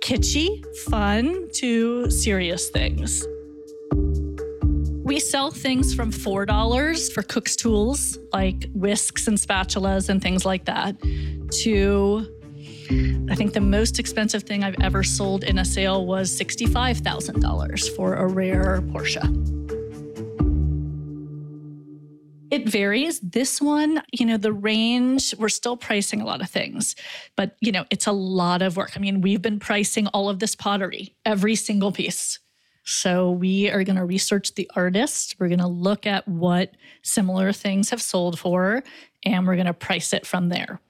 kitschy, fun to serious things. We sell things from $4 for cook's tools, like whisks and spatulas and things like that, to I think the most expensive thing I've ever sold in a sale was $65,000 for a rare Porsche. It varies. This one, the range, we're still pricing a lot of things, but, it's a lot of work. I mean, we've been pricing all of this pottery, every single piece. So we are going to research the artist. We're going to look at what similar things have sold for, and we're going to price it from there.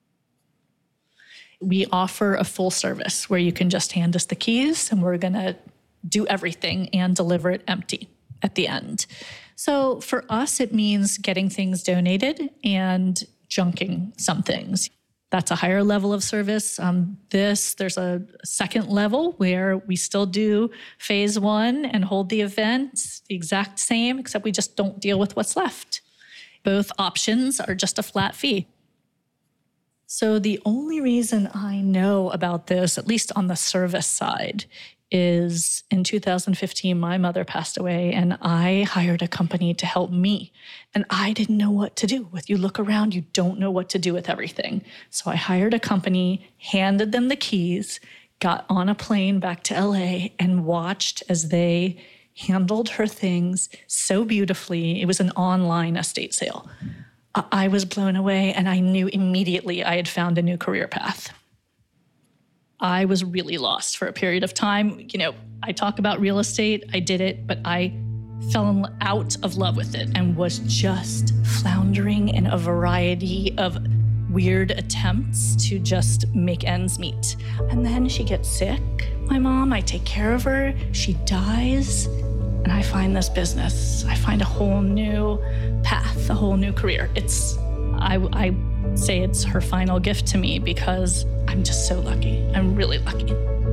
We offer a full service where you can just hand us the keys and we're going to do everything and deliver it empty at the end. So for us, it means getting things donated and junking some things. That's a higher level of service. There's a second level where we still do phase one and hold the event the exact same, except we just don't deal with what's left. Both options are just a flat fee. So the only reason I know about this, at least on the service side, is in 2015, my mother passed away and I hired a company to help me. And I didn't know what to do. You look around, you don't know what to do with everything. So I hired a company, handed them the keys, got on a plane back to LA and watched as they handled her things so beautifully. It was an online estate sale. I was blown away and I knew immediately I had found a new career path. I was really lost for a period of time. I talk about real estate, I did it, but I fell out of love with it and was just floundering in a variety of weird attempts to just make ends meet. And then she gets sick, my mom, I take care of her, she dies, and I find this business. I find a whole new path, a whole new career. I say it's her final gift to me because I'm just so lucky. I'm really lucky.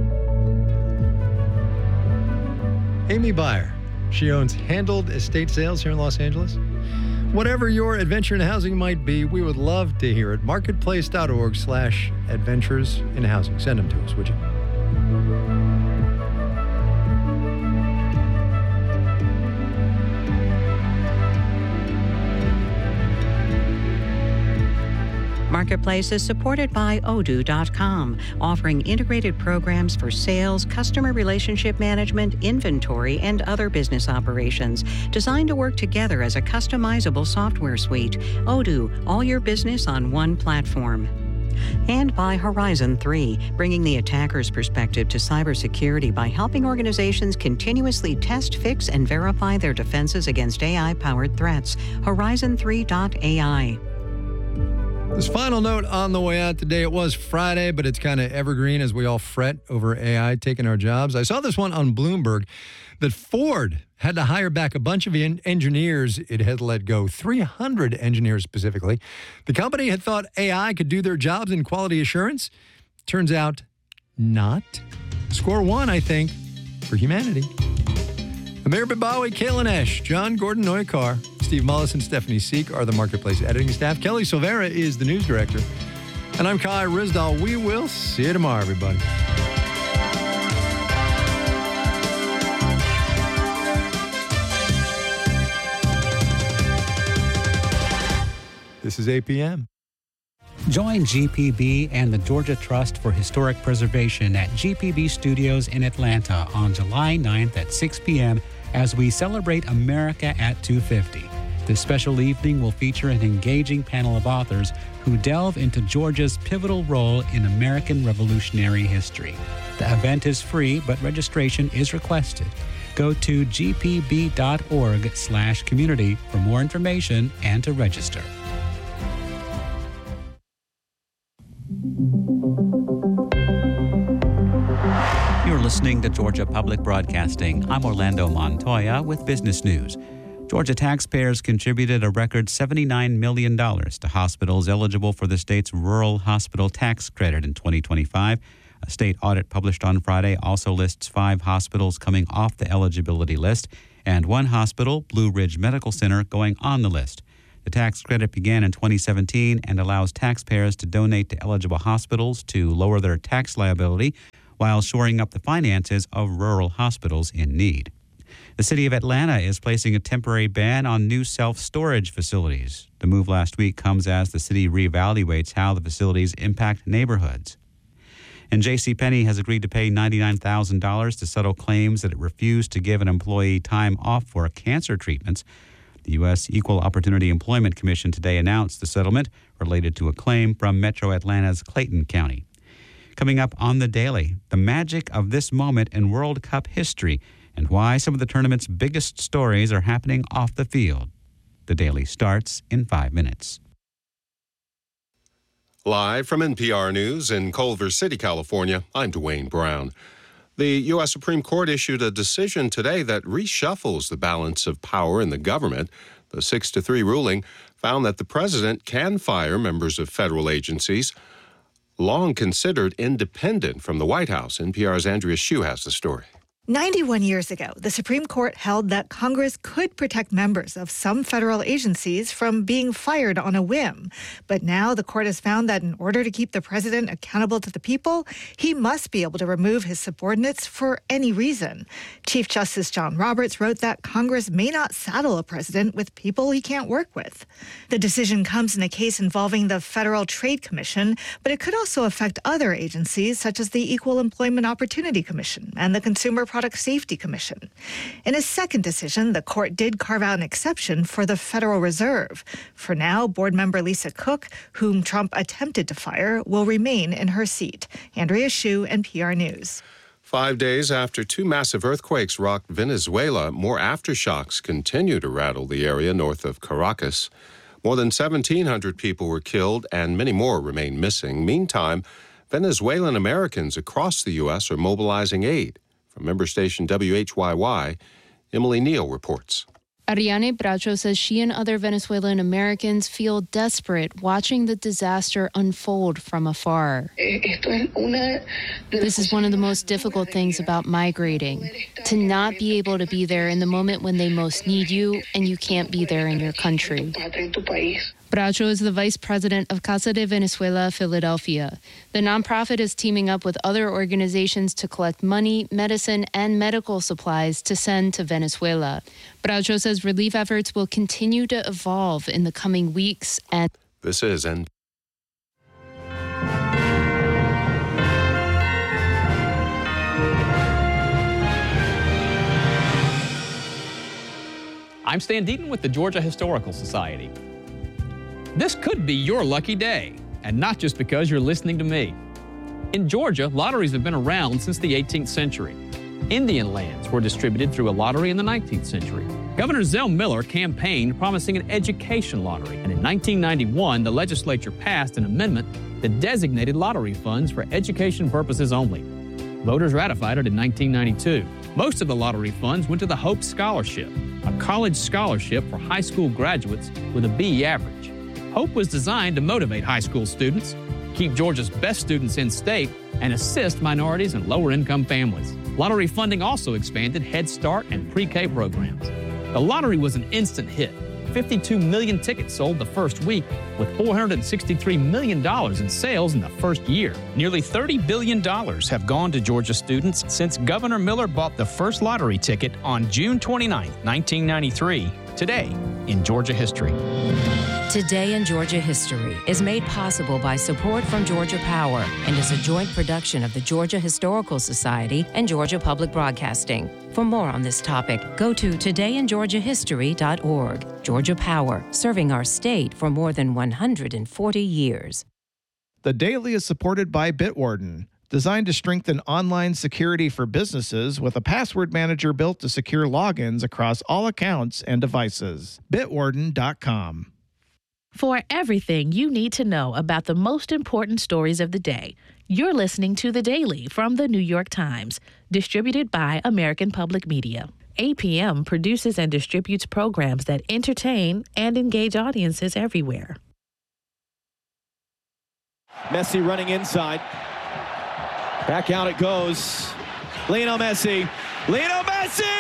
Amy Beyer. She owns Handled Estate Sales here in Los Angeles. Whatever your adventure in housing might be, we would love to hear it. Marketplace.org/adventures in housing. Send them to us, would you? Marketplace is supported by Odoo.com, offering integrated programs for sales, customer relationship management, inventory, and other business operations, designed to work together as a customizable software suite. Odoo, all your business on one platform. And by Horizon 3, bringing the attacker's perspective to cybersecurity by helping organizations continuously test, fix, and verify their defenses against AI-powered threats. Horizon3.ai. This final note on the way out today, it was Friday, but it's kind of evergreen as we all fret over AI taking our jobs. I saw this one on Bloomberg that Ford had to hire back a bunch of engineers it had let go, 300 engineers specifically. The company had thought AI could do their jobs in quality assurance. Turns out not. Score one, I think, for humanity. Amir Babawi, Kayla Nash, John Gordon Noyakar, Steve Mullis, and Stephanie Seek are the Marketplace editing staff. Kelly Silvera is the news director. And I'm Kai Rizdal. We will see you tomorrow, everybody. This is APM. Join GPB and the Georgia Trust for Historic Preservation at GPB Studios in Atlanta on July 9th at 6 p.m. as we celebrate America at 250. This special evening will feature an engaging panel of authors who delve into Georgia's pivotal role in American Revolutionary history. The event is free, but registration is requested. Go to gpb.org/community for more information and to register. You're listening to Georgia Public Broadcasting. I'm Orlando Montoya with Business News. Georgia taxpayers contributed a record $79 million to hospitals eligible for the state's Rural Hospital Tax Credit in 2025. A state audit published on Friday also lists 5 hospitals coming off the eligibility list and 1 hospital, Blue Ridge Medical Center, going on the list. The tax credit began in 2017 and allows taxpayers to donate to eligible hospitals to lower their tax liability while shoring up the finances of rural hospitals in need. The city of Atlanta is placing a temporary ban on new self-storage facilities. The move last week comes as the city reevaluates how the facilities impact neighborhoods. And JCPenney has agreed to pay $99,000 to settle claims that it refused to give an employee time off for cancer treatments. The U.S. Equal Opportunity Employment Commission today announced the settlement related to a claim from Metro Atlanta's Clayton County. Coming up on The Daily, the magic of this moment in World Cup history and why some of the tournament's biggest stories are happening off the field. The Daily starts in 5 minutes. Live from NPR News in Culver City, California, I'm Dwayne Brown. The U.S. Supreme Court issued a decision today that reshuffles the balance of power in the government. The 6-3 ruling found that the president can fire members of federal agencies long considered independent from the White House. NPR's Andrea Hsu has the story. 91 years ago, the Supreme Court held that Congress could protect members of some federal agencies from being fired on a whim. But now the court has found that in order to keep the president accountable to the people, he must be able to remove his subordinates for any reason. Chief Justice John Roberts wrote that Congress may not saddle a president with people he can't work with. The decision comes in a case involving the Federal Trade Commission, but it could also affect other agencies such as the Equal Employment Opportunity Commission and the Consumer Product Safety Commission. In a second decision, the court did carve out an exception for the Federal Reserve. For now, board member Lisa Cook, whom Trump attempted to fire, will remain in her seat. Andrea Hsu, NPR News. 5 days after 2 massive earthquakes rocked Venezuela, more aftershocks continue to rattle the area north of Caracas. More than 1,700 people were killed and many more remain missing. Meantime, Venezuelan Americans across the U.S. are mobilizing aid. From member station WHYY, Emily Neal reports. Ariane Bracho says she and other Venezuelan Americans feel desperate watching the disaster unfold from afar. This is one of the most difficult things about migrating, to not be able to be there in the moment when they most need you and you can't be there in your country. Bracho is the vice president of Casa de Venezuela, Philadelphia. The nonprofit is teaming up with other organizations to collect money, medicine, and medical supplies to send to Venezuela. Bracho says relief efforts will continue to evolve in the coming weeks. And this is I'm Stan Deaton with the Georgia Historical Society. This could be your lucky day, and not just because you're listening to me. In Georgia, lotteries have been around since the 18th century. Indian lands were distributed through a lottery in the 19th century. Governor Zell Miller campaigned promising an education lottery, and in 1991, the legislature passed an amendment that designated lottery funds for education purposes only. Voters ratified it in 1992. Most of the lottery funds went to the Hope Scholarship, a college scholarship for high school graduates with a B average. Hope was designed to motivate high school students, keep Georgia's best students in state, and assist minorities and lower-income families. Lottery funding also expanded Head Start and pre-K programs. The lottery was an instant hit. 52 million tickets sold the first week, with $463 million in sales in the first year. Nearly $30 billion have gone to Georgia students since Governor Miller bought the first lottery ticket on June 29, 1993. Today in Georgia History. Today in Georgia History is made possible by support from Georgia Power and is a joint production of the Georgia Historical Society and Georgia Public Broadcasting. For more on this topic, go to todayingeorgiahistory.org. Georgia Power, serving our state for more than 140 years. The Daily is supported by Bitwarden, designed to strengthen online security for businesses with a password manager built to secure logins across all accounts and devices. Bitwarden.com. For everything you need to know about the most important stories of the day, you're listening to The Daily from The New York Times, distributed by American Public Media. APM produces and distributes programs that entertain and engage audiences everywhere. Messi running inside. Back out it goes. Lionel Messi. Lionel Messi!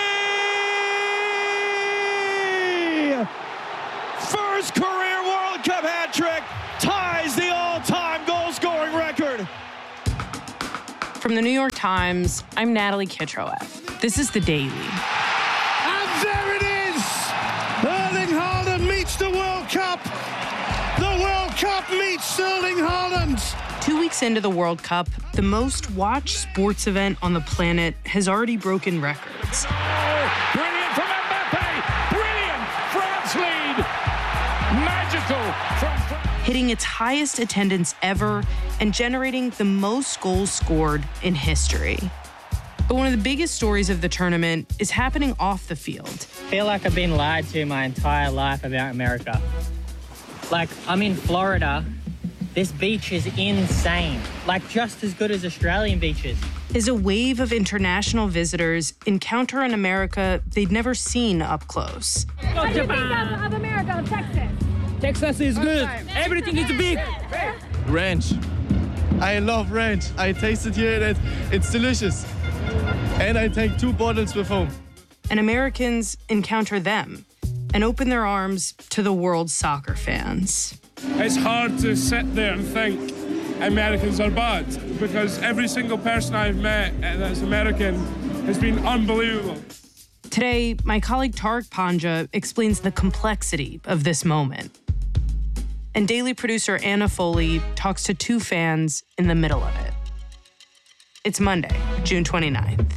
First career World Cup hat trick ties the all-time goal-scoring record. From the New York Times, I'm Natalie Kitroeff. This is The Daily. And there it is! Erling Haaland meets the World Cup! The World Cup meets Sterling Haaland! 2 weeks into the World Cup, the most watched sports event on the planet has already broken records. Brilliant from Mbappe! Brilliant! France lead! Magical from France! Hitting its highest attendance ever and generating the most goals scored in history. But one of the biggest stories of the tournament is happening off the field. I feel like I've been lied to my entire life about America. Like, I'm in Florida. This beach is insane. Like, just as good as Australian beaches. As a wave of international visitors encounter an America they'd never seen up close. What do you think of America and Texas? Texas is good. Everything is big. Ranch. I love ranch. I tasted here and it's delicious. And I take 2 bottles with home. And Americans encounter them and open their arms to the world's soccer fans. It's hard to sit there and think Americans are bad because every single person I've met that's American has been unbelievable. Today, my colleague Tariq Panja explains the complexity of this moment. And Daily producer Anna Foley talks to 2 fans in the middle of it. It's Monday, June 29th.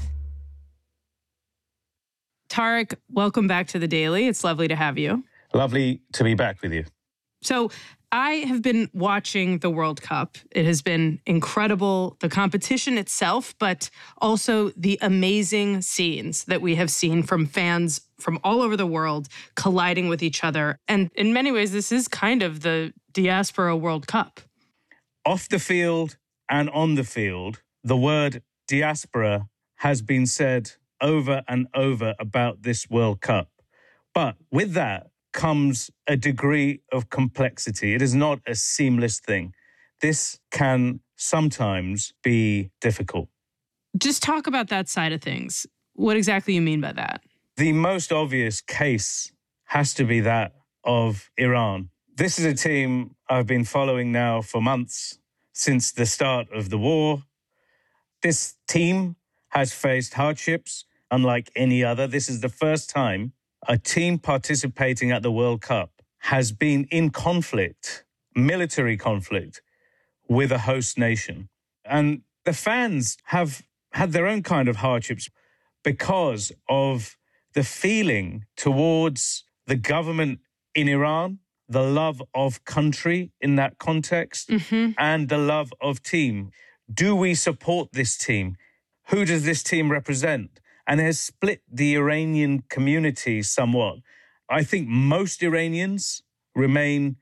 Tariq, welcome back to The Daily. It's lovely to have you. Lovely to be back with you. So I have been watching the World Cup. It has been incredible, the competition itself, but also the amazing scenes that we have seen from fans from all over the world colliding with each other. And in many ways, this is kind of the Diaspora World Cup. Off the field and on the field, the word diaspora has been said over and over about this World Cup. But with that comes a degree of complexity. It is not a seamless thing. This can sometimes be difficult. Just talk about that side of things. What exactly you mean by that? The most obvious case has to be that of Iran. This is a team I've been following now for months, since the start of the war. This team has faced hardships unlike any other. This is the first time a team participating at the World Cup has been in conflict, military conflict, with a host nation. And the fans have had their own kind of hardships because of the feeling towards the government in Iran, the love of country in that context, and the love of team. Do we support this team? Who does this team represent? And has split the Iranian community somewhat. I think most Iranians remain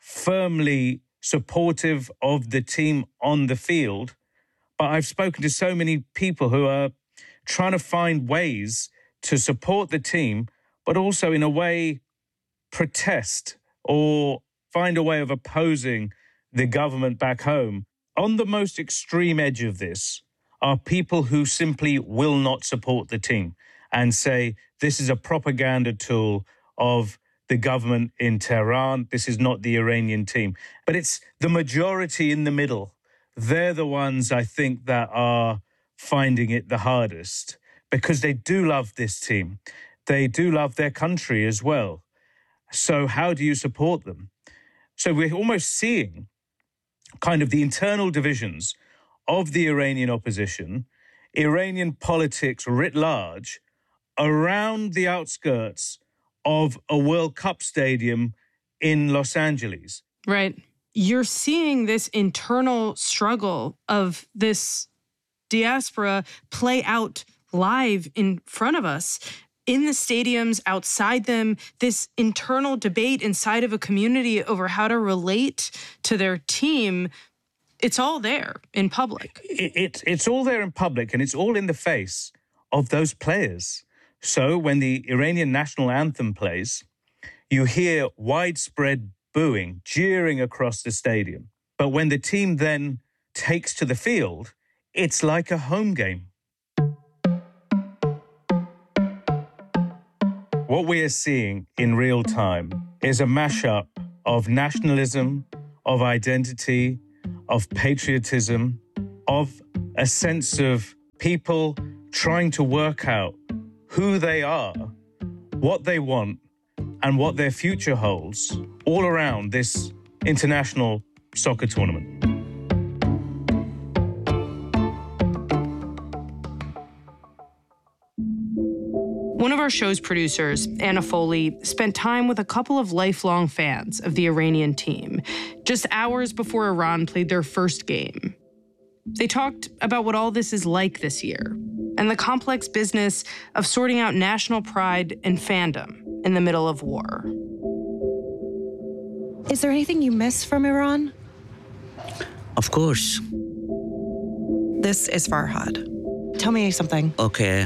firmly supportive of the team on the field. But I've spoken to so many people who are trying to find ways to support the team, but also in a way protest or find a way of opposing the government back home. On the most extreme edge of this are people who simply will not support the team and say, this is a propaganda tool of the government in Tehran. This is not the Iranian team. But it's the majority in the middle. They're the ones, I think, that are finding it the hardest because they do love this team. They do love their country as well. So how do you support them? So we're almost seeing kind of the internal divisions of the Iranian opposition, Iranian politics writ large, around the outskirts of a World Cup stadium in Los Angeles. Right. You're seeing this internal struggle of this diaspora play out live in front of us, in the stadiums, outside them, this internal debate inside of a community over how to relate to their team. It's all there in public. It's all there in public, and it's all in the face of those players. So when the Iranian national anthem plays, you hear widespread booing, jeering across the stadium. But when the team then takes to the field, it's like a home game. What we are seeing in real time is a mashup of nationalism, of identity, of patriotism, of a sense of people trying to work out who they are, what they want, and what their future holds all around this international soccer tournament. One of our show's producers, Anna Foley, spent time with a couple of lifelong fans of the Iranian team, just hours before Iran played their first game. They talked about what all this is like this year, and the complex business of sorting out national pride and fandom in the middle of war. Is there anything you miss from Iran? Of course. This is Farhad. Tell me something. Okay,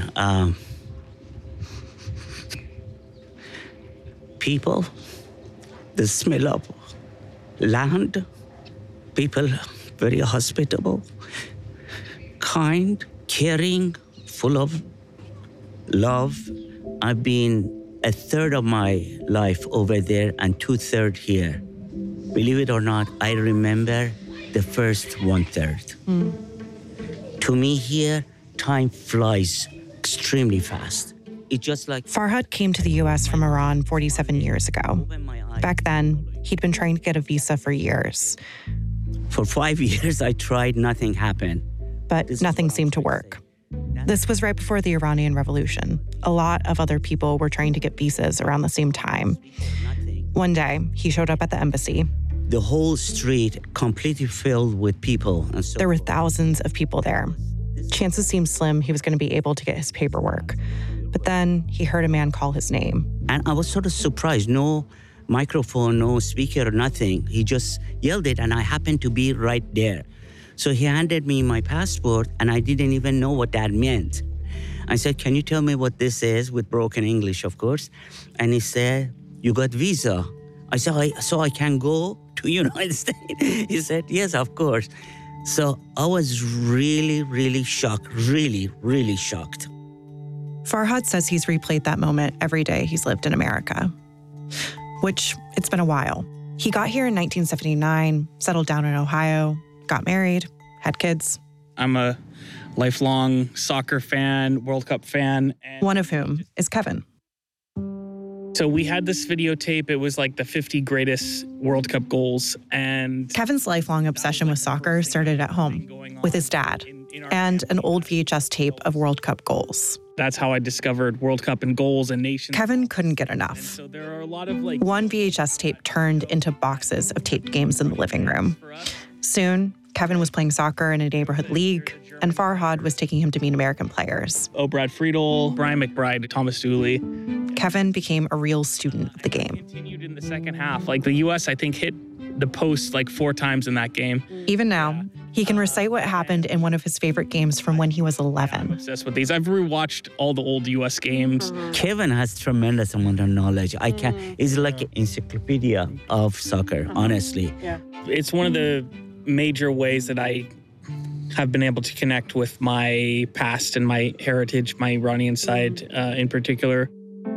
people, the smell of land, people very hospitable, kind, caring, full of love. I've been a third of my life over there and 2/3 here. Believe it or not, I remember the first 1/3. To me here, time flies extremely fast. It's just like... Farhad came to the U.S. from Iran 47 years ago. Back then, he'd been trying to get a visa for years. For 5 years, I tried, nothing happened. But nothing seemed to work. This was right before the Iranian Revolution. A lot of other people were trying to get visas around the same time. One day, he showed up at the embassy. The whole street completely filled with people. And so there were thousands of people there. Chances seemed slim he was going to be able to get his paperwork. But then he heard a man call his name. And I was sort of surprised. No microphone, no speaker, nothing. He just yelled it, and I happened to be right there. So he handed me my passport, and I didn't even know what that meant. I said, "Can you tell me what this is?" with broken English, of course. And he said, "You got visa." I said, "So I can go to United States?" He said, "Yes, of course." So I was really, really shocked, really, really shocked. Farhad says he's replayed that moment every day he's lived in America, which it's been a while. He got here in 1979, settled down in Ohio, got married, had kids. I'm a lifelong soccer fan, World Cup fan. One of whom is Kevin. So we had this videotape. It was like the 50 greatest World Cup goals. And Kevin's lifelong obsession with soccer started at home with his dad and an old VHS tape of World Cup goals. That's how I discovered World Cup and goals and nations. Kevin couldn't get enough. So there are a lot of one VHS tape turned into boxes of taped games in the living room. Soon, Kevin was playing soccer in a neighborhood league, and Farhad was taking him to meet American players. Brad Friedel, Brian McBride, Thomas Dooley. Kevin became a real student of the game. Continued in the second half. The U.S., I think, hit the post 4 times in that game. Even now, he can recite what happened in one of his favorite games from when he was 11. I'm obsessed with these. I've rewatched all the old U.S. games. Kevin has tremendous amount of knowledge. He's like an encyclopedia of soccer, honestly. Yeah. It's one of the major ways that I have been able to connect with my past and my heritage, my Iranian side in particular.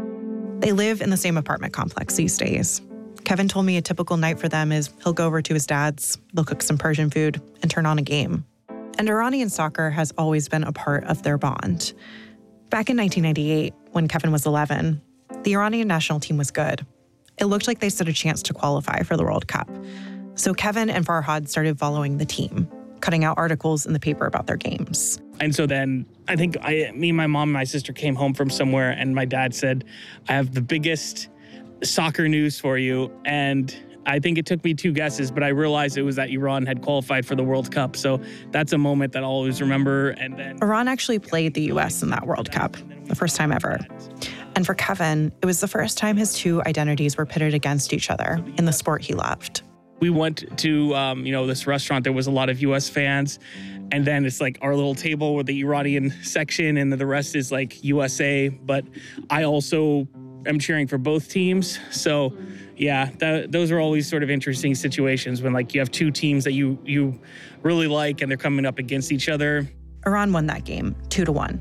They live in the same apartment complex these days. Kevin told me a typical night for them is he'll go over to his dad's, they'll cook some Persian food, and turn on a game. And Iranian soccer has always been a part of their bond. Back in 1998, when Kevin was 11, the Iranian national team was good. It looked like they stood a chance to qualify for the World Cup. So Kevin and Farhad started following the team, cutting out articles in the paper about their games. And so then I think me, my mom, and my sister came home from somewhere, and my dad said, "I have the biggest soccer news for you." And I think it took me 2 guesses, but I realized it was that Iran had qualified for the World Cup. So that's a moment that I'll always remember. And then Iran actually played the U.S. in that World Cup, the first time ever. And for Kevin, it was the first time his two identities were pitted against each other in the sport he loved. We went to, this restaurant. There was a lot of U.S. fans. And then it's our little table with the Iranian section, and the rest is USA. But I also am cheering for both teams. So, yeah, those are always sort of interesting situations when you have 2 teams that you really like and they're coming up against each other. Iran won that game 2-1.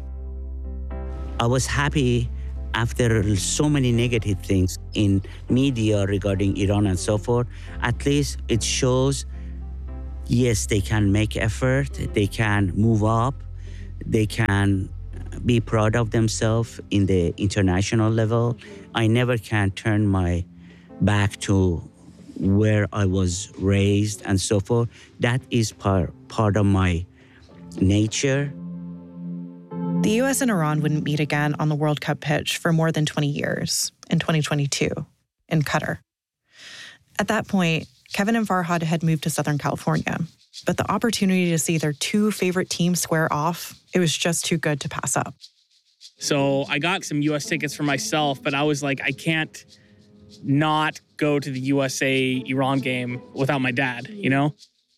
I was happy after so many negative things in media regarding Iran and so forth. At least it shows yes, they can make effort, they can move up, they can be proud of themselves in the international level. I never can turn my back to where I was raised and so forth. That is part of my nature. The U.S. and Iran wouldn't meet again on the World Cup pitch for more than 20 years, in 2022, in Qatar. At that point, Kevin and Farhad had moved to Southern California, but the opportunity to see their two favorite teams square off, it was just too good to pass up. So I got some U.S. tickets for myself, but I was like, I can't not go to the USA-Iran game without my dad, you know?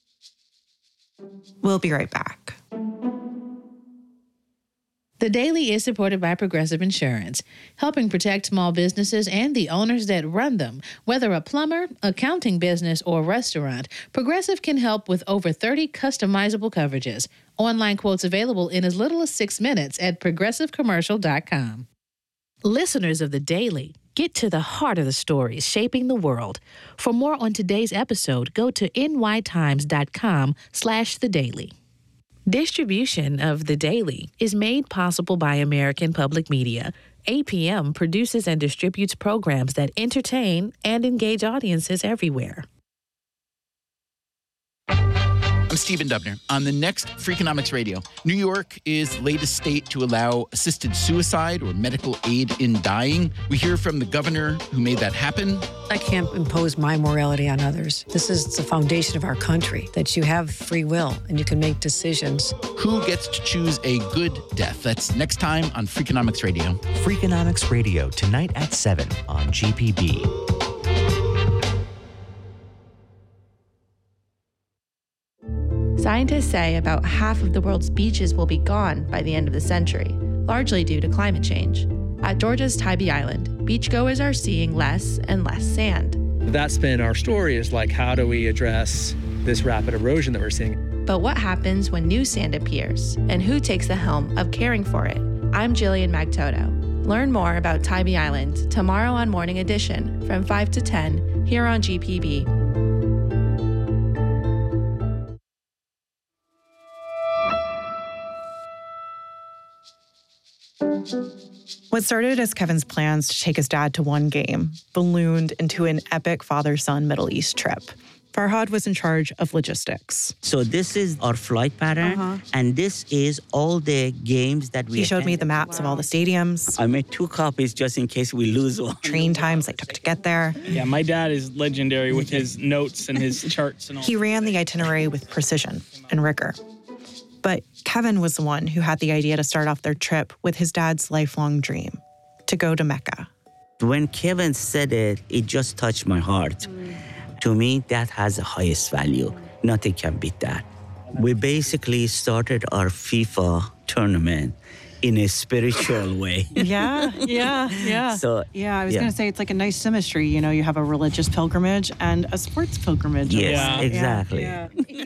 We'll be right back. The Daily is supported by Progressive Insurance, helping protect small businesses and the owners that run them. Whether a plumber, accounting business, or restaurant, Progressive can help with over 30 customizable coverages. Online quotes available in as little as 6 minutes at progressivecommercial.com. Listeners of The Daily, get to the heart of the stories shaping the world. For more on today's episode, go to nytimes.com/thedaily. Distribution of The Daily is made possible by American Public Media. APM produces and distributes programs that entertain and engage audiences everywhere. I'm Stephen Dubner. On the next Freakonomics Radio, New York is latest state to allow assisted suicide or medical aid in dying. We hear from the governor who made that happen. I can't impose my morality on others. This is the foundation of our country, that you have free will and you can make decisions. Who gets to choose a good death? That's next time on Freakonomics Radio. Freakonomics Radio, tonight at 7 on GPB. Scientists say about half of the world's beaches will be gone by the end of the century, largely due to climate change. At Georgia's Tybee Island, beachgoers are seeing less and less sand. That's been our story, is like, how do we address this rapid erosion that we're seeing? But what happens when new sand appears, and who takes the helm of caring for it? I'm Jillian Magtoto. Learn more about Tybee Island tomorrow on Morning Edition from 5 to 10 here on GPB. What started as Kevin's plans to take his dad to one game ballooned into an epic father-son Middle East trip. Farhad was in charge of logistics. So this is our flight pattern, and this is all the games that we He showed me the maps of all the stadiums. I made 2 copies just in case we lose one. Train times they took to get there. Yeah, my dad is legendary with his notes and his charts and all. He ran the itinerary with precision and rigor. But Kevin was the one who had the idea to start off their trip with his dad's lifelong dream, to go to Mecca. When Kevin said it, it just touched my heart. To me, that has the highest value. Nothing can beat that. We basically started our FIFA tournament in a spiritual way. Yeah. So, I was going to say it's like a nice symmetry. You know, you have a religious pilgrimage and a sports pilgrimage. Yes, exactly. Yeah.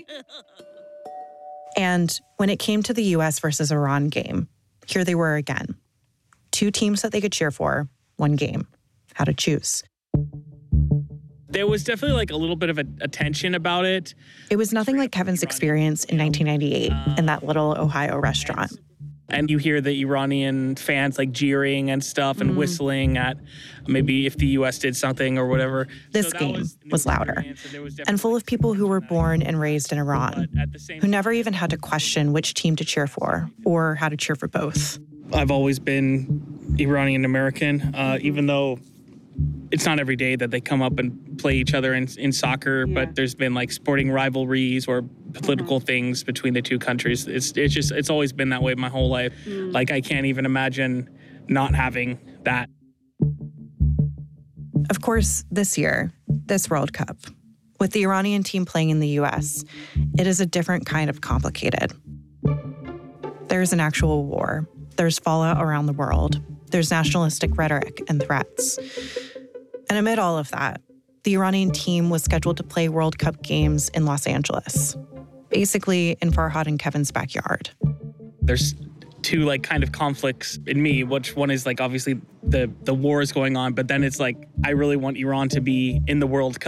And when it came to the U.S. versus Iran game, here they were again. 2 teams that they could cheer for, 1 game. How to choose. There was definitely like a little bit of a tension about it. It was nothing like Kevin's experience in 1998 in that little Ohio restaurant. And you hear the Iranian fans like jeering and stuff and whistling at maybe if the U.S. did something or whatever. This game was louder and full of people who were born and raised in Iran, who never even had to question which team to cheer for or how to cheer for both. I've always been Iranian American, even though it's not every day that they come up and play each other in soccer, but there's been like sporting rivalries or political things between the two countries. It's always been that way my whole life. Like I can't even imagine not having that. Of course, this year, this World Cup, with the Iranian team playing in the U.S., it is a different kind of complicated. There's an actual war. There's fallout around the world. There's nationalistic rhetoric and threats. And amid all of that, the Iranian team was scheduled to play World Cup games in Los Angeles, basically in Farhad and Kevin's backyard. There's 2 like kind of conflicts in me, which one is like obviously the war is going on, but then it's like I really want Iran to be in the World Cup.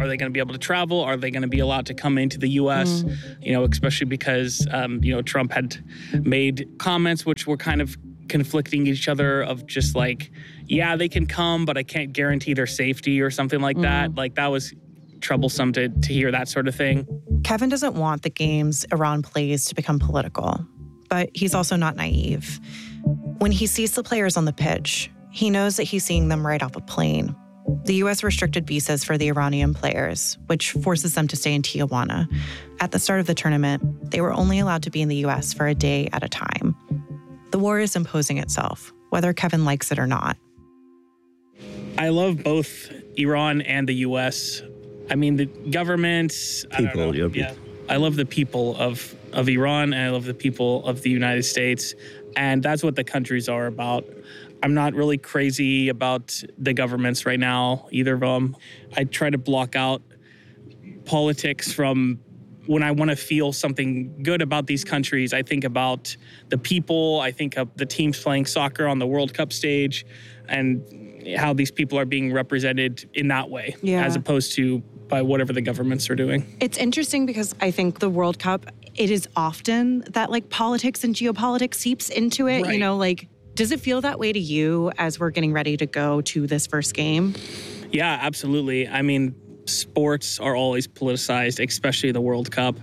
Are they going to be able to travel? Are they going to be allowed to come into the U.S.? Especially because, Trump had made comments which were kind of conflicting each other of just like, yeah, they can come, but I can't guarantee their safety or something like that. Like that was troublesome to hear that sort of thing. Kevin doesn't want the games Iran plays to become political, but he's also not naive. When he sees the players on the pitch, he knows that he's seeing them right off a plane. The U.S. restricted visas for the Iranian players, which forces them to stay in Tijuana. At the start of the tournament, they were only allowed to be in the U.S. for a day at a time. The war is imposing itself, whether Kevin likes it or not. I love both Iran and the U.S. I mean, the governments... I love the people of Iran, and I love the people of the United States, and that's what the countries are about. I'm not really crazy about the governments right now, either of them. I try to block out politics from when I want to feel something good about these countries. I think about the people. I think of the teams playing soccer on the World Cup stage and how these people are being represented in that way, as opposed to by whatever the governments are doing. It's interesting because I think the World Cup, it is often that like politics and geopolitics seeps into it, Right. Does it feel that way to you as we're getting ready to go to this first game? Yeah, absolutely. I mean, sports are always politicized, especially the World Cup.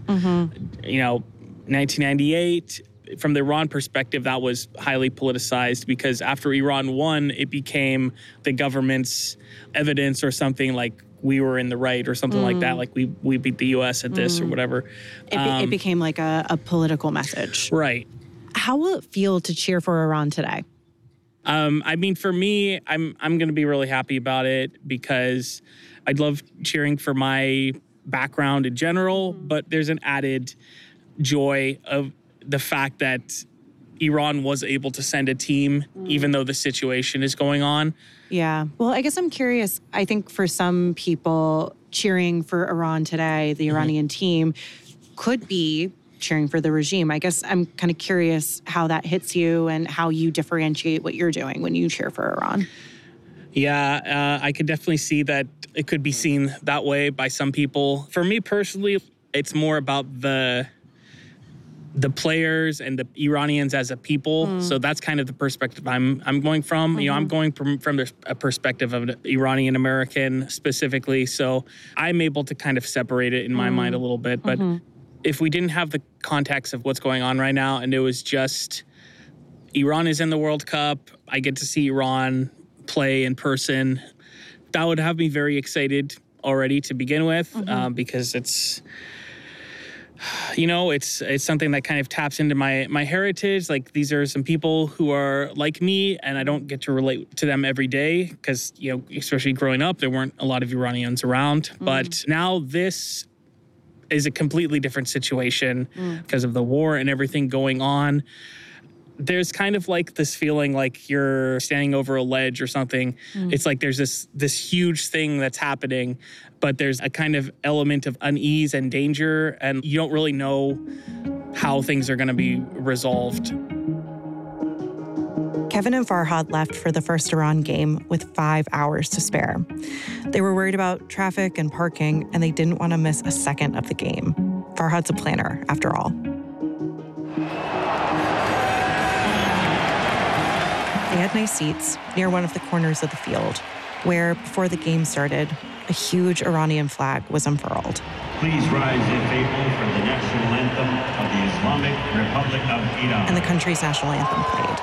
1998, from the Iran perspective, that was highly politicized because after Iran won, it became the government's evidence or something like we were in the right or something like that, like we beat the U.S. at this or whatever. It became like a political message. Right. How will it feel to cheer for Iran today? I mean, for me, I'm going to be really happy about it because I'd love cheering for my background in general, but there's an added joy of the fact that Iran was able to send a team, even though the situation is going on. Yeah. Well, I guess I'm curious. I think for some people, cheering for Iran today, the Iranian team, could be cheering for the regime. I guess I'm kind of curious how that hits you and how you differentiate what you're doing when you cheer for Iran. Yeah, I could definitely see that it could be seen that way by some people. For me personally, it's more about the players and the Iranians as a people. So that's kind of the perspective I'm going from. I'm going from a perspective of an Iranian American specifically. So I'm able to kind of separate it in my mind a little bit. But if we didn't have the context of what's going on right now and it was just Iran is in the World Cup, I get to see Iran play in person, that would have me very excited already to begin with because it's something that kind of taps into my heritage. Like these are some people who are like me and I don't get to relate to them every day because, especially growing up, there weren't a lot of Iranians around. But now this is a completely different situation because of the war and everything going on. There's kind of like this feeling like you're standing over a ledge or something. It's like there's this huge thing that's happening, but there's a kind of element of unease and danger, and you don't really know how things are going to be resolved. Kevin and Farhad left for the first Iran game with 5 hours to spare. They were worried about traffic and parking, and they didn't want to miss a second of the game. Farhad's a planner, after all. They had nice seats near one of the corners of the field, where, before the game started, a huge Iranian flag was unfurled. Please rise if able for the national anthem of the Islamic Republic of Iran. And the country's national anthem played.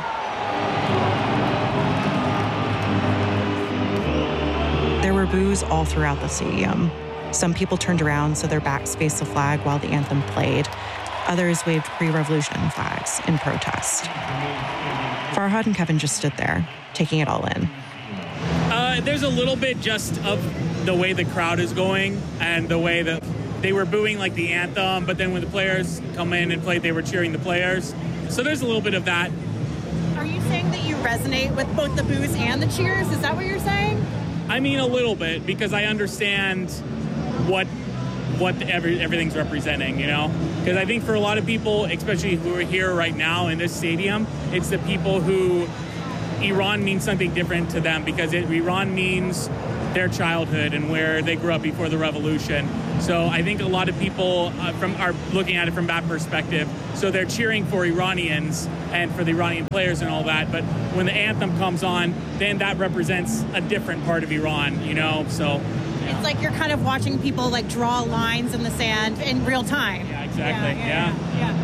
There were boos all throughout the stadium. Some people turned around so their backs faced the flag while the anthem played. Others waved pre-revolution flags in protest. Farhad and Kevin just stood there, taking it all in. There's a little bit just of the way the crowd is going and the way that they were booing like the anthem, but then when the players come in and play, they were cheering the players. So there's a little bit of that. Are you saying that you resonate with both the boos and the cheers? Is that what you're saying? I mean, a little bit, because I understand what everything's representing, Because I think for a lot of people, especially who are here right now in this stadium, it's the people who Iran means something different to them because Iran means their childhood and where they grew up before the revolution. So I think a lot of people are looking at it from that perspective. So they're cheering for Iranians and for the Iranian players and all that. But when the anthem comes on, then that represents a different part of Iran, you know? So it's like you're kind of watching people like draw lines in the sand in real time. Yeah, exactly. Yeah.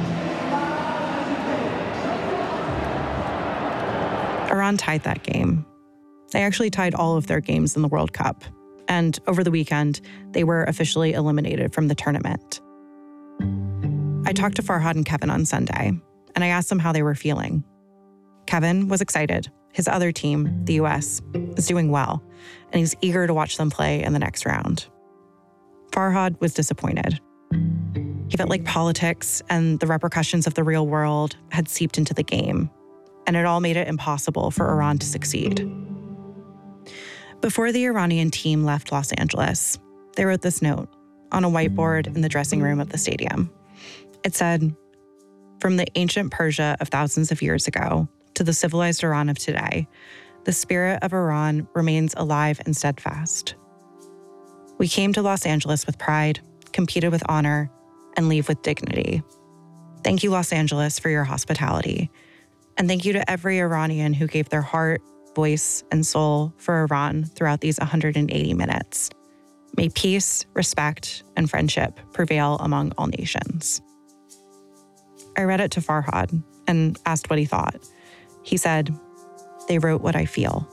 Iran tied that game. They actually tied all of their games in the World Cup. And over the weekend, they were officially eliminated from the tournament. I talked to Farhad and Kevin on Sunday, and I asked them how they were feeling. Kevin was excited. His other team, the US, is doing well, and he's eager to watch them play in the next round. Farhad was disappointed. He felt like politics and the repercussions of the real world had seeped into the game, and it all made it impossible for Iran to succeed. Before the Iranian team left Los Angeles, they wrote this note on a whiteboard in the dressing room of the stadium. It said, "From the ancient Persia of thousands of years ago to the civilized Iran of today, the spirit of Iran remains alive and steadfast. We came to Los Angeles with pride, competed with honor, and leave with dignity. Thank you, Los Angeles, for your hospitality. And thank you to every Iranian who gave their heart, voice, and soul for Iran throughout these 180 minutes. May peace, respect, and friendship prevail among all nations." I read it to Farhad and asked what he thought. He said, "They wrote what I feel."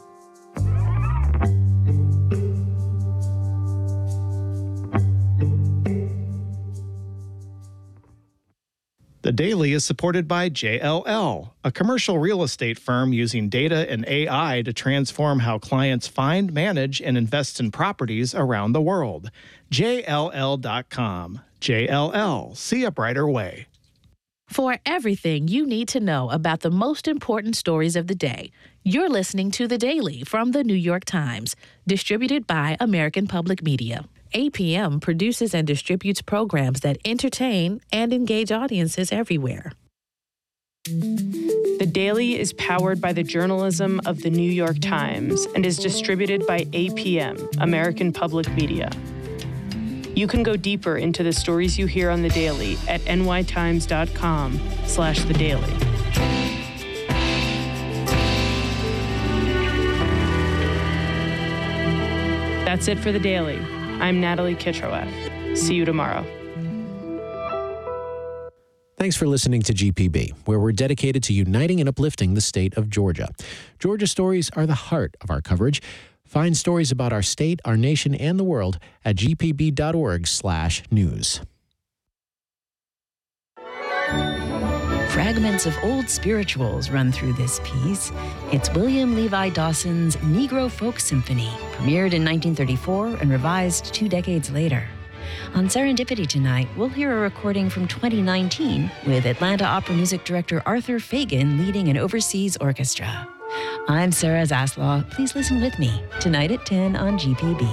The Daily is supported by JLL, a commercial real estate firm using data and AI to transform how clients find, manage, and invest in properties around the world. JLL.com. JLL, see a brighter way. For everything you need to know about the most important stories of the day, you're listening to The Daily from The New York Times, distributed by American Public Media. APM produces and distributes programs that entertain and engage audiences everywhere. The Daily is powered by the journalism of The New York Times and is distributed by APM, American Public Media. You can go deeper into the stories you hear on The Daily at nytimes.com/The Daily. That's it for The Daily. I'm Natalie Kitroeff. See you tomorrow. Thanks for listening to GPB, where we're dedicated to uniting and uplifting the state of Georgia. Georgia stories are the heart of our coverage. Find stories about our state, our nation, and the world at gpb.org/news. Fragments of old spirituals run through this piece. It's William Levi Dawson's Negro Folk Symphony, premiered in 1934 and revised 2 decades later. On Serendipity tonight, we'll hear a recording from 2019 with Atlanta Opera music director Arthur Fagan leading an overseas orchestra. I'm Sarah Zaslaw. Please listen with me tonight at 10 on GPB.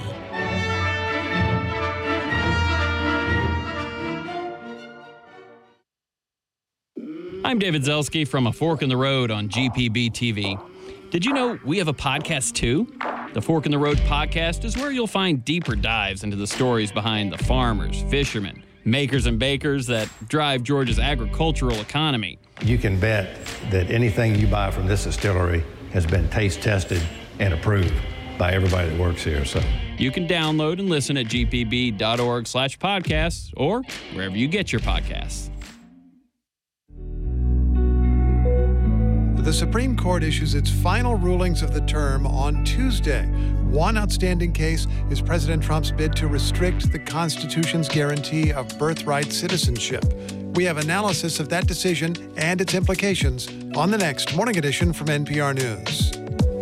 I'm David Zelski from A Fork in the Road on GPB TV. Did you know we have a podcast too? The Fork in the Road podcast is where you'll find deeper dives into the stories behind the farmers, fishermen, makers and bakers that drive Georgia's agricultural economy. You can bet that anything you buy from this distillery has been taste tested and approved by everybody that works here. So you can download and listen at gpb.org/podcasts or wherever you get your podcasts. The Supreme Court issues its final rulings of the term on Tuesday. One outstanding case is President Trump's bid to restrict the Constitution's guarantee of birthright citizenship. We have analysis of that decision and its implications on the next Morning Edition from NPR News.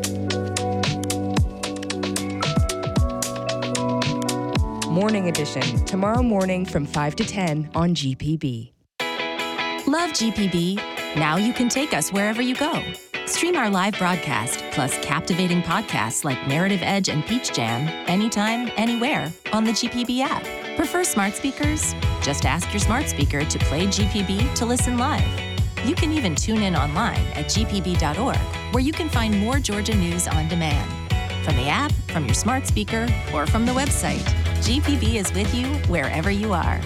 Morning Edition, tomorrow morning from 5 to 10 on GPB. Love GPB? Now you can take us wherever you go. Stream our live broadcast, plus captivating podcasts like Narrative Edge and Peach Jam, anytime, anywhere on the GPB app. Prefer smart speakers? Just ask your smart speaker to play GPB to listen live. You can even tune in online at gpb.org, where you can find more Georgia news on demand. From the app, from your smart speaker, or from the website, GPB is with you wherever you are.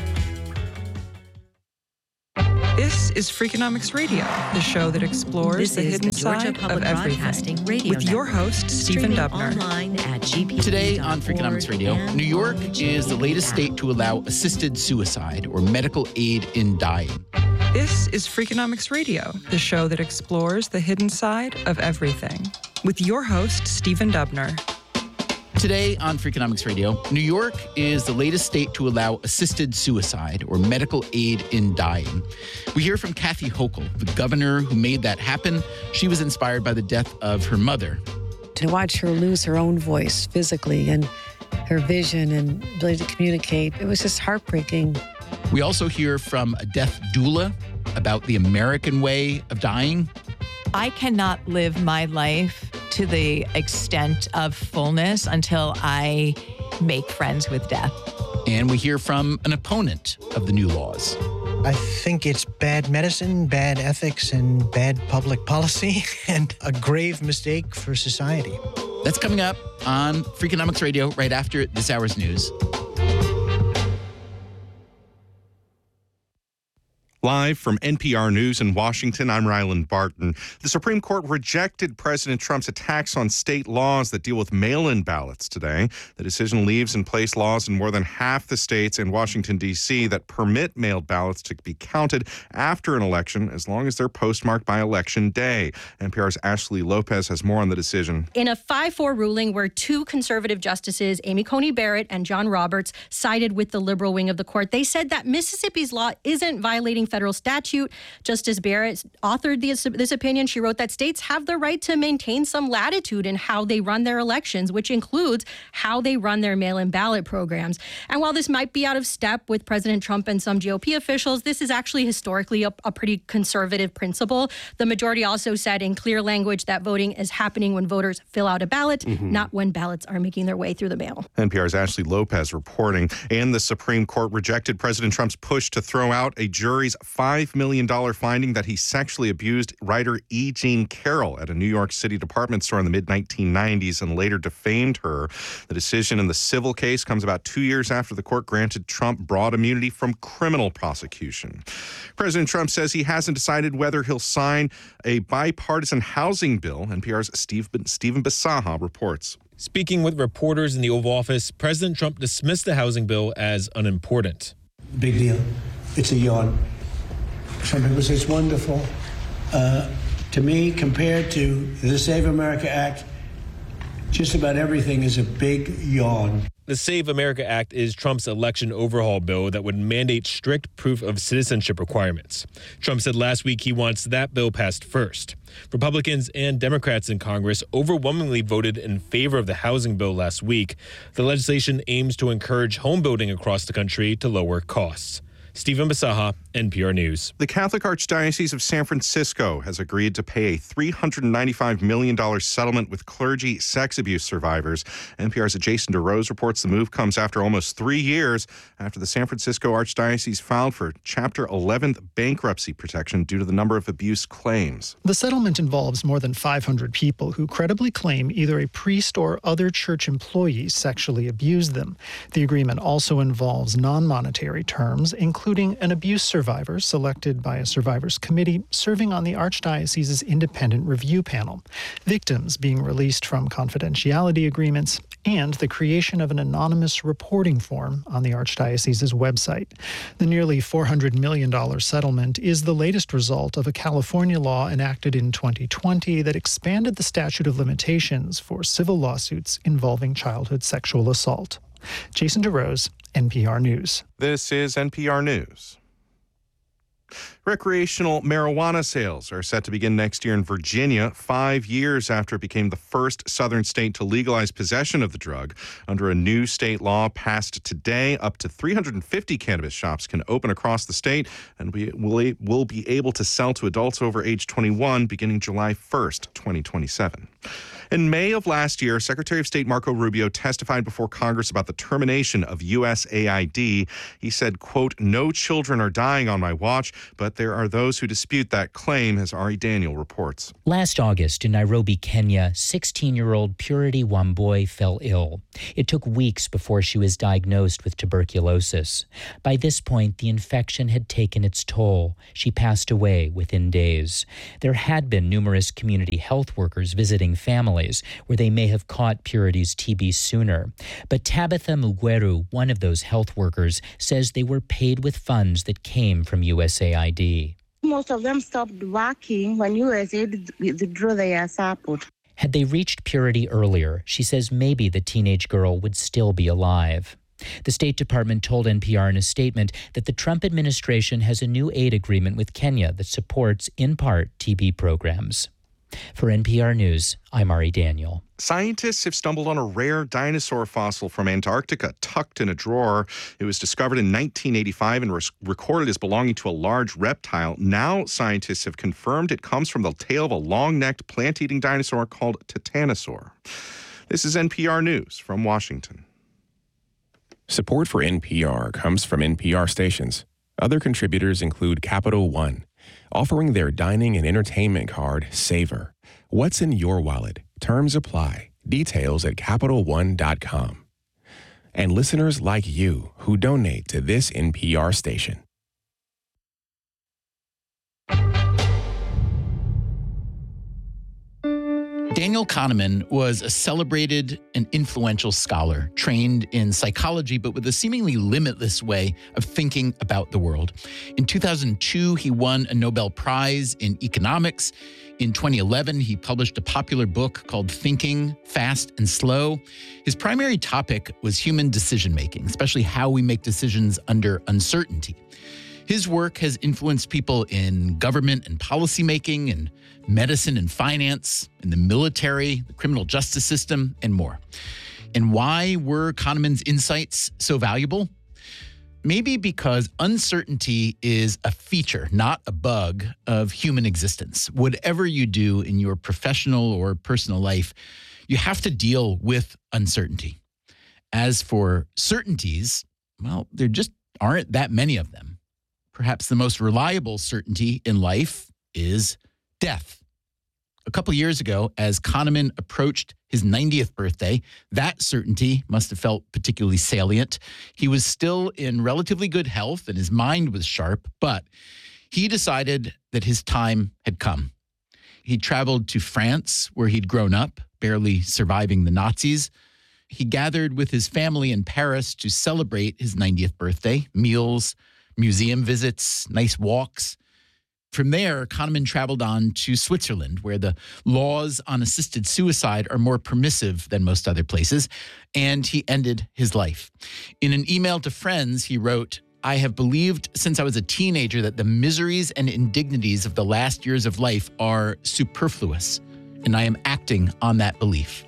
This is Freakonomics Radio, the show that explores the hidden side of everything. With your host, Stephen Dubner. Today on Freakonomics Radio, New York is the latest state to allow assisted suicide or medical aid in dying. This is Freakonomics Radio, the show that explores the hidden side of everything. With your host, Stephen Dubner. Today on Freakonomics Radio, New York is the latest state to allow assisted suicide or medical aid in dying. We hear from Kathy Hochul, the governor who made that happen. She was inspired by the death of her mother. To watch her lose her own voice physically and her vision and ability to communicate, it was just heartbreaking. We also hear from a death doula about the American way of dying. I cannot live my life to the extent of fullness until I make friends with death. And we hear from an opponent of the new laws. I think it's bad medicine, bad ethics, and bad public policy, and a grave mistake for society. That's coming up on Freakonomics Radio right after this hour's news. Live from NPR News in Washington, I'm Ryland Barton. The Supreme Court rejected President Trump's attacks on state laws that deal with mail-in ballots today. The decision leaves in place laws in more than half the states and Washington, D.C. that permit mailed ballots to be counted after an election as long as they're postmarked by Election Day. NPR's Ashley Lopez has more on the decision. In a 5-4 ruling where two conservative justices, Amy Coney Barrett and John Roberts, sided with the liberal wing of the court, they said that Mississippi's law isn't violating federal statute. Justice Barrett authored this opinion. She wrote that states have the right to maintain some latitude in how they run their elections, which includes how they run their mail-in ballot programs. And while this might be out of step with President Trump and some GOP officials, this is actually historically a pretty conservative principle. The majority also said in clear language that voting is happening when voters fill out a ballot, not when ballots are making their way through the mail. NPR's Ashley Lopez reporting. And the Supreme Court rejected President Trump's push to throw out a jury's $5 million finding that he sexually abused writer E. Jean Carroll at a New York City department store in the mid-1990s and later defamed her. The decision in the civil case comes about 2 years after the court granted Trump broad immunity from criminal prosecution. President Trump says he hasn't decided whether he'll sign a bipartisan housing bill. NPR's Stephen Bisaha reports. Speaking with reporters in the Oval Office, President Trump dismissed the housing bill as unimportant. Big deal. It's a yawn. Some people say it's wonderful. To me, compared to the Save America Act, just about everything is a big yawn. The Save America Act is Trump's election overhaul bill that would mandate strict proof of citizenship requirements. Trump said last week he wants that bill passed first. Republicans and Democrats in Congress overwhelmingly voted in favor of the housing bill last week. The legislation aims to encourage home building across the country to lower costs. Stephen Bisaha, NPR News. The Catholic Archdiocese of San Francisco has agreed to pay a $395 million settlement with clergy sex abuse survivors. NPR's Jason DeRose reports the move comes after almost 3 years after the San Francisco Archdiocese filed for Chapter 11 bankruptcy protection due to the number of abuse claims. The settlement involves more than 500 people who credibly claim either a priest or other church employees sexually abused them. The agreement also involves non-monetary terms, including an abuse survivor selected by a survivors committee serving on the Archdiocese's independent review panel, victims being released from confidentiality agreements, and the creation of an anonymous reporting form on the Archdiocese's website. The nearly $400 million settlement is the latest result of a California law enacted in 2020 that expanded the statute of limitations for civil lawsuits involving childhood sexual assault. Jason DeRose, NPR News. This is NPR News. Recreational marijuana sales are set to begin next year in Virginia, 5 years after it became the first southern state to legalize possession of the drug. Under a new state law passed today, up to 350 cannabis shops can open across the state and will be able to sell to adults over age 21 beginning July 1st, 2027. In May of last year, Secretary of State Marco Rubio testified before Congress about the termination of USAID. He said, quote, "No children are dying on my watch, but there are those who dispute that claim," as Ari Daniel reports. Last August in Nairobi, Kenya, 16-year-old Purity Wambui fell ill. It took weeks before she was diagnosed with tuberculosis. By this point, the infection had taken its toll. She passed away within days. There had been numerous community health workers visiting families where they may have caught Purity's TB sooner. But Tabitha Mugweru, one of those health workers, says they were paid with funds that came from USAID. Most of them stopped working when USAID withdrew their support. Had they reached Purity earlier, she says maybe the teenage girl would still be alive. The State Department told NPR in a statement that the Trump administration has a new aid agreement with Kenya that supports, in part, TB programs. For NPR News, I'm Ari Daniel. Scientists have stumbled on a rare dinosaur fossil from Antarctica tucked in a drawer. It was discovered in 1985 and recorded as belonging to a large reptile. Now scientists have confirmed it comes from the tail of a long-necked plant-eating dinosaur called Titanosaur. This is NPR News from Washington. Support for NPR comes from NPR stations. Other contributors include Capital One, offering their dining and entertainment card, Savor. What's in your wallet? Terms apply. Details at CapitalOne.com. And listeners like you who donate to this NPR station. Daniel Kahneman was a celebrated and influential scholar, trained in psychology, but with a seemingly limitless way of thinking about the world. In 2002, he won a Nobel Prize in economics. In 2011, he published a popular book called Thinking, Fast and Slow. His primary topic was human decision-making, especially how we make decisions under uncertainty. His work has influenced people in government and policymaking, in medicine and finance, in the military, the criminal justice system, and more. And why were Kahneman's insights so valuable? Maybe because uncertainty is a feature, not a bug, of human existence. Whatever you do in your professional or personal life, you have to deal with uncertainty. As for certainties, well, there just aren't that many of them. Perhaps the most reliable certainty in life is death. A couple years ago, as Kahneman approached his 90th birthday, that certainty must have felt particularly salient. He was still in relatively good health and his mind was sharp, but he decided that his time had come. He traveled to France, where he'd grown up, barely surviving the Nazis. He gathered with his family in Paris to celebrate his 90th birthday, meals, museum visits, nice walks. From there, Kahneman traveled on to Switzerland, where the laws on assisted suicide are more permissive than most other places, and he ended his life. In an email to friends, he wrote, "I have believed since I was a teenager that the miseries and indignities of the last years of life are superfluous, and I am acting on that belief."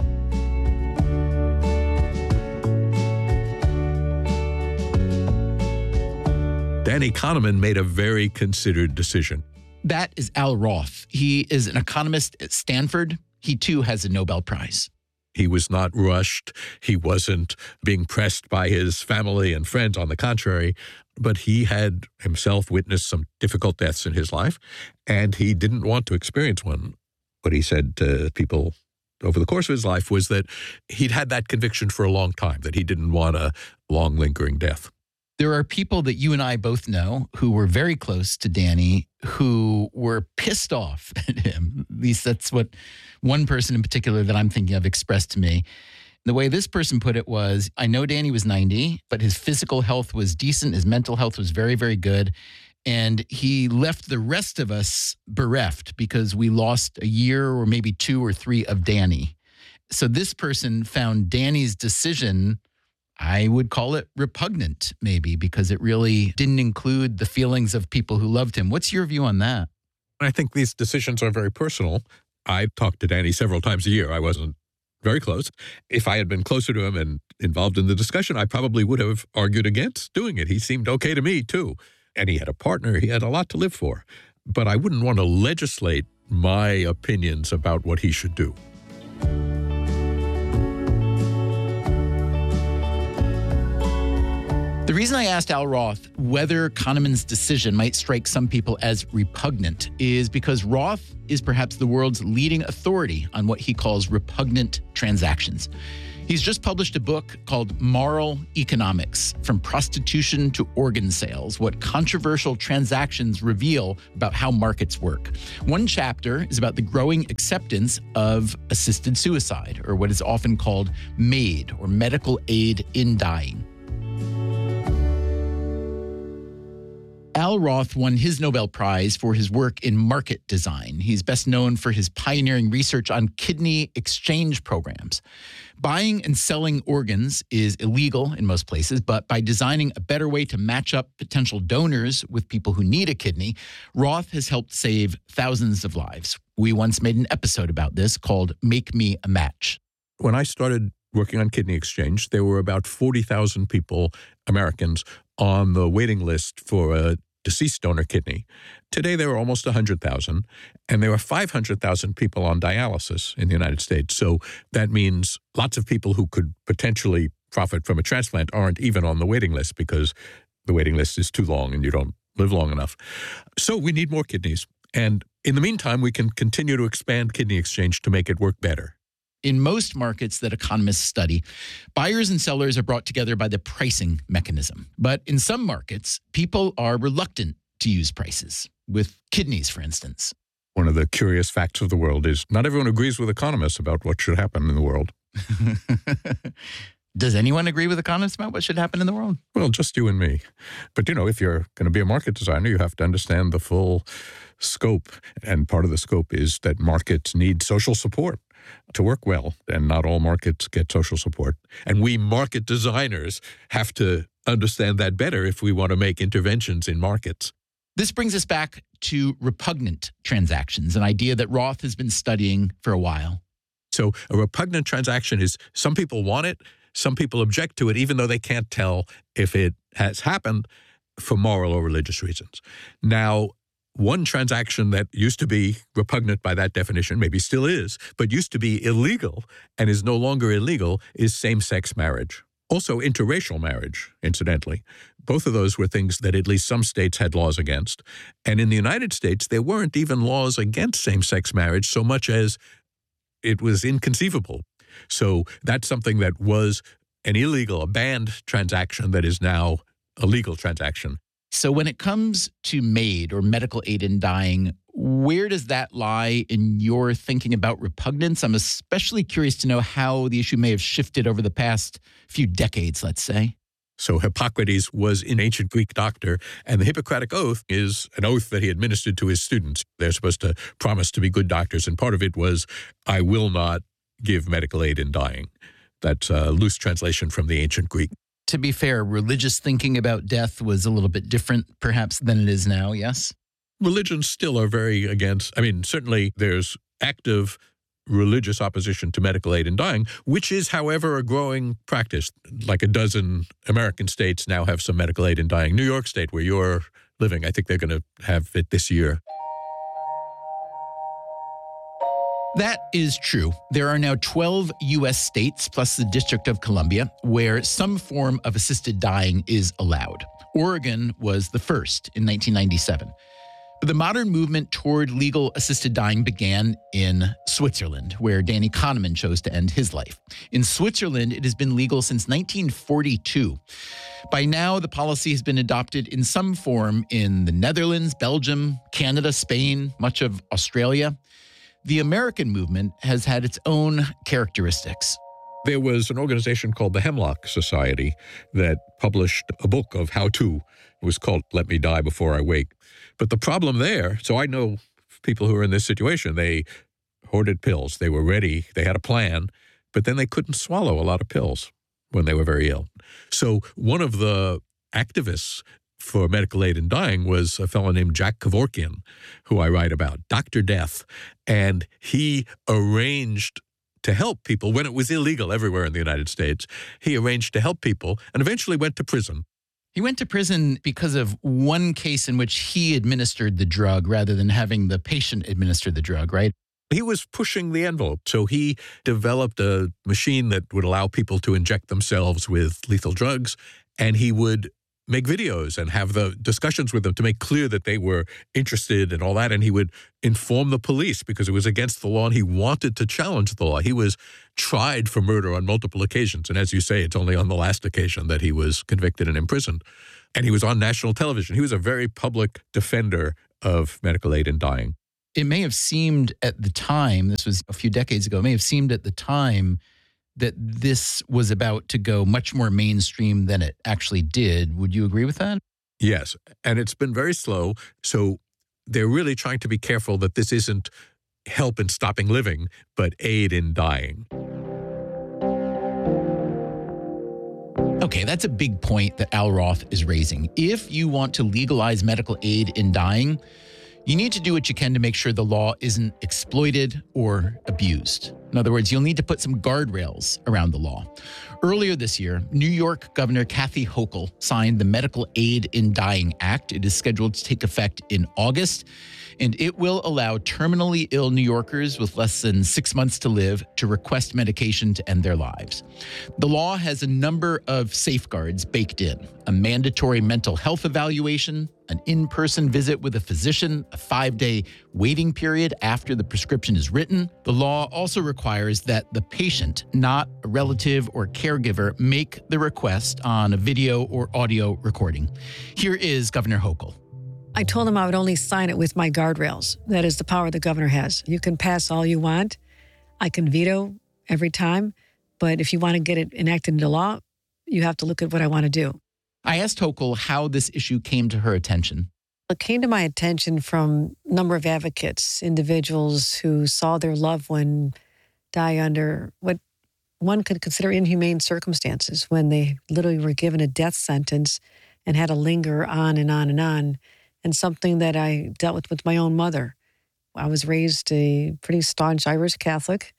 Danny Kahneman made a very considered decision. That is Al Roth. He is an economist at Stanford. He, too, has a Nobel Prize. He was not rushed. He wasn't being pressed by his family and friends. On the contrary, but he had himself witnessed some difficult deaths in his life, and he didn't want to experience one. What he said to people over the course of his life was that he'd had that conviction for a long time, that he didn't want a long, lingering death. There are people that you and I both know who were very close to Danny who were pissed off at him. At least that's what one person in particular that I'm thinking of expressed to me. The way this person put it was, I know Danny was 90, but his physical health was decent. His mental health was very, very good. And he left the rest of us bereft because we lost a year or maybe 2 or 3 of Danny. So this person found Danny's decision, I would call it repugnant, maybe, because it really didn't include the feelings of people who loved him. What's your view on that? I think these decisions are very personal. I talked to Danny several times a year. I wasn't very close. If I had been closer to him and involved in the discussion, I probably would have argued against doing it. He seemed okay to me, too. And he had a partner. He had a lot to live for. But I wouldn't want to legislate my opinions about what he should do. The reason I asked Al Roth whether Kahneman's decision might strike some people as repugnant is because Roth is perhaps the world's leading authority on what he calls repugnant transactions. He's just published a book called Moral Economics, From Prostitution to Organ Sales, What Controversial Transactions Reveal About How Markets Work. One chapter is about the growing acceptance of assisted suicide, or what is often called MAID, or medical aid in dying. Al Roth won his Nobel Prize for his work in market design. He's best known for his pioneering research on kidney exchange programs. Buying and selling organs is illegal in most places, but by designing a better way to match up potential donors with people who need a kidney, Roth has helped save thousands of lives. We once made an episode about this called Make Me a Match. When I started working on kidney exchange, there were about 40,000 people, Americans, on the waiting list for a deceased donor kidney. Today, there are almost 100,000, and there are 500,000 people on dialysis in the United States. So that means lots of people who could potentially profit from a transplant aren't even on the waiting list because the waiting list is too long and you don't live long enough. So we need more kidneys. And in the meantime, we can continue to expand kidney exchange to make it work better. In most markets that economists study, buyers and sellers are brought together by the pricing mechanism. But in some markets, people are reluctant to use prices, with kidneys, for instance. One of the curious facts of the world is not everyone agrees with economists about what should happen in the world. Does anyone agree with economists about what should happen in the world? Well, just you and me. But, if you're going to be a market designer, you have to understand the full scope. And part of the scope is that markets need social support to work well, and not all markets get social support. And we market designers have to understand that better if we want to make interventions in markets. This brings us back to repugnant transactions, an idea that Roth has been studying for a while. So a repugnant transaction is some people want it, some people object to it, even though they can't tell if it has happened for moral or religious reasons. Now, one transaction that used to be repugnant by that definition, maybe still is, but used to be illegal and is no longer illegal, is same-sex marriage. Also interracial marriage, incidentally. Both of those were things that at least some states had laws against. And in the United States, there weren't even laws against same-sex marriage so much as it was inconceivable. So that's something that was an illegal, a banned transaction that is now a legal transaction. So when it comes to MAID, or medical aid in dying, where does that lie in your thinking about repugnance? I'm especially curious to know how the issue may have shifted over the past few decades, let's say. So Hippocrates was an ancient Greek doctor, and the Hippocratic Oath is an oath that he administered to his students. They're supposed to promise to be good doctors, and part of it was, I will not give medical aid in dying. That's a loose translation from the ancient Greek. To be fair, religious thinking about death was a little bit different, perhaps, than it is now, yes? Religions still are very against, certainly there's active religious opposition to medical aid in dying, which is, however, a growing practice. Like a dozen American states now have some medical aid in dying. New York State, where you're living, I think they're going to have it this year. That is true. There are now 12 U.S. states, plus the District of Columbia, where some form of assisted dying is allowed. Oregon was the first in 1997. But the modern movement toward legal assisted dying began in Switzerland, where Danny Kahneman chose to end his life. In Switzerland, it has been legal since 1942. By now, the policy has been adopted in some form in the Netherlands, Belgium, Canada, Spain, much of Australia. The American movement has had its own characteristics. There was an organization called the Hemlock Society that published a book of how-to. It was called Let Me Die Before I Wake. But the problem there, so I know people who are in this situation, they hoarded pills. They were ready. They had a plan, but then they couldn't swallow a lot of pills when they were very ill. So one of the activists for medical aid in dying was a fellow named Jack Kevorkian, who I write about, Dr. Death. And he arranged to help people when it was illegal everywhere in the United States. He arranged to help people and eventually went to prison. He went to prison because of one case in which he administered the drug rather than having the patient administer the drug, right? He was pushing the envelope. So he developed a machine that would allow people to inject themselves with lethal drugs, and he would make videos and have the discussions with them to make clear that they were interested and all that. And he would inform the police because it was against the law, and he wanted to challenge the law. He was tried for murder on multiple occasions. And as you say, it's only on the last occasion that he was convicted and imprisoned. And he was on national television. He was a very public defender of medical aid in dying. It may have seemed at the time, this was a few decades ago, it may have seemed at the time that this was about to go much more mainstream than it actually did. Would you agree with that? Yes, and it's been very slow. So they're really trying to be careful that this isn't help in stopping living, but aid in dying. Okay, that's a big point that Al Roth is raising. If you want to legalize medical aid in dying, you need to do what you can to make sure the law isn't exploited or abused. In other words, you'll need to put some guardrails around the law. Earlier this year, New York Governor Kathy Hochul signed the Medical Aid in Dying Act. It is scheduled to take effect in August, and it will allow terminally ill New Yorkers with less than 6 months to live to request medication to end their lives. The law has a number of safeguards baked in: a mandatory mental health evaluation, an in-person visit with a physician, a 5-day waiting period after the prescription is written. The law also requires that the patient, not a relative or caregiver, make the request on a video or audio recording. Here is Governor Hochul. I told him I would only sign it with my guardrails. That is the power the governor has. You can pass all you want. I can veto every time. But if you want to get it enacted into law, you have to look at what I want to do. I asked Hochul how this issue came to her attention. It came to my attention from a number of advocates, individuals who saw their loved one die under what one could consider inhumane circumstances, when they literally were given a death sentence and had to linger on and on and on. And something that I dealt with my own mother. I was raised a pretty staunch Irish Catholic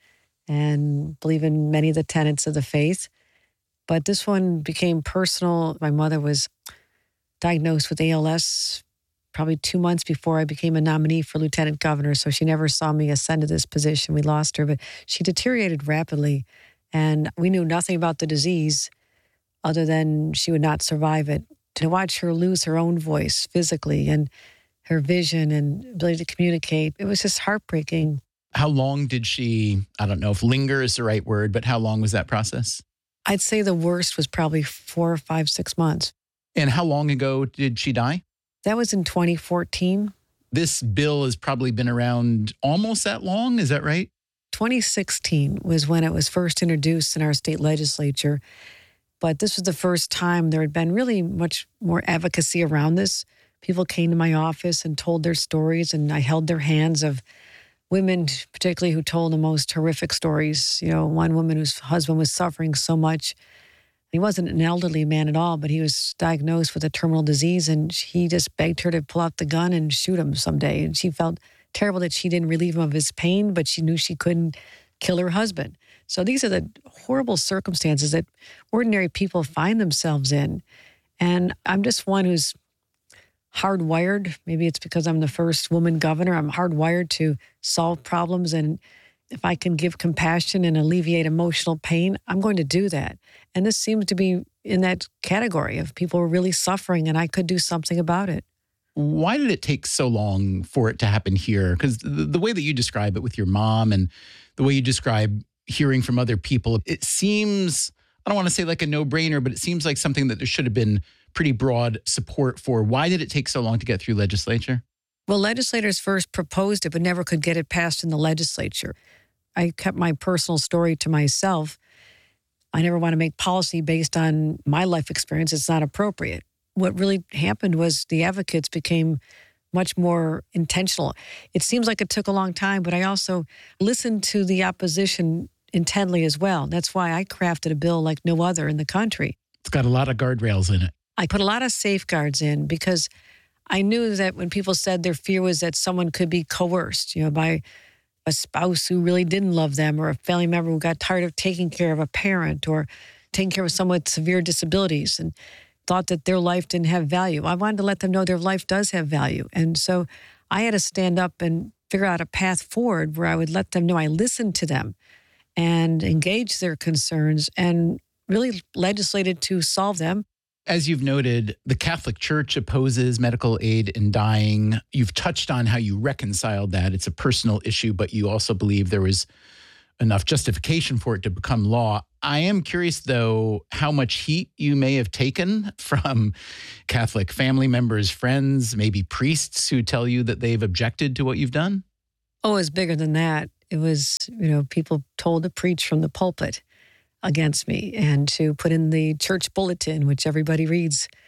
and believe in many of the tenets of the faith. But this one became personal. My mother was diagnosed with ALS probably 2 months before I became a nominee for lieutenant governor. So she never saw me ascend to this position. We lost her, but she deteriorated rapidly. And we knew nothing about the disease other than she would not survive it. To watch her lose her own voice physically and her vision and ability to communicate, it was just heartbreaking. How long did she, I don't know if linger is the right word, but how long was that process? I'd say the worst was probably 4, 5, 6 months. And how long ago did she die? That was in 2014. This bill has probably been around almost that long, is that right? 2016 was when it was first introduced in our state legislature. But this was the first time there had been really much more advocacy around this. People came to my office and told their stories, and I held their hands of women, particularly who told the most horrific stories. You know, one woman whose husband was suffering so much. He wasn't an elderly man at all, but he was diagnosed with a terminal disease, and he just begged her to pull out the gun and shoot him someday. And she felt terrible that she didn't relieve him of his pain, but she knew she couldn't kill her husband. So these are the horrible circumstances that ordinary people find themselves in. And I'm just one who's hardwired. Maybe it's because I'm the first woman governor. I'm hardwired to solve problems. And if I can give compassion and alleviate emotional pain, I'm going to do that. And this seems to be in that category of people who are really suffering, and I could do something about it. Why did it take so long for it to happen here? Because the way that you describe it with your mom and the way you describe hearing from other people, it seems, I don't want to say like a no-brainer, but it seems like something that there should have been pretty broad support for. Why did it take so long to get through legislature? Well, legislators first proposed it, but never could get it passed in the legislature. I kept my personal story to myself. I never want to make policy based on my life experience. It's not appropriate. What really happened was the advocates became much more intentional. It seems like it took a long time, but I also listened to the opposition intently as well. That's why I crafted a bill like no other in the country. It's got a lot of guardrails in it. I put a lot of safeguards in because I knew that when people said their fear was that someone could be coerced, by a spouse who really didn't love them, or a family member who got tired of taking care of a parent, or taking care of someone with severe disabilities and thought that their life didn't have value. I wanted to let them know their life does have value. And so I had to stand up and figure out a path forward where I would let them know I listened to them and engage their concerns and really legislated to solve them. As you've noted, the Catholic Church opposes medical aid in dying. You've touched on how you reconciled that. It's a personal issue, but you also believe there was enough justification for it to become law. I am curious, though, how much heat you may have taken from Catholic family members, friends, maybe priests who tell you that they've objected to what you've done? Oh, it was bigger than that. It was, people told to preach from the pulpit against me and to put in the church bulletin, which everybody reads,